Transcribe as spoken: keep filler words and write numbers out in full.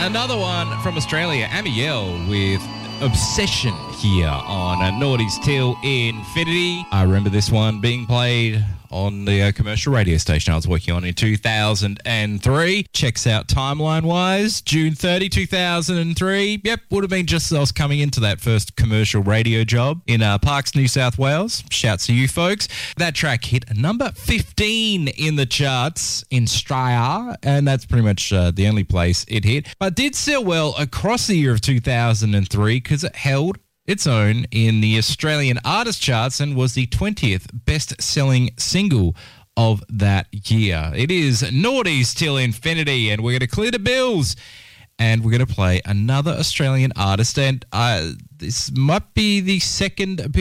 another one from Australia, Amiel with Obsession here on uh, Naughty's Till Infinity. I remember this one being played on the uh, commercial radio station I was working on in two thousand three. Checks out timeline-wise, June thirtieth, two thousand three. Yep, would have been just as I was coming into that first commercial radio job in uh, Parkes, New South Wales. Shouts to you folks. That track hit number fifteen in the charts in Australia, and that's pretty much uh, the only place it hit. But did sell well across the year of two thousand three because it held its own in the Australian Artist Charts and was the twentieth best-selling single of that year. It is Naughty's Till Infinity, and we're going to clear the bills, and we're going to play another Australian artist, and uh, this might be the second